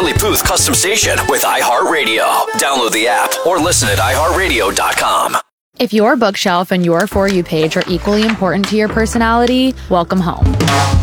Charlie Puth Custom Station with iHeartRadio. Download the app or listen at iHeartRadio.com. If your bookshelf and your For You page are equally important to your personality, welcome home.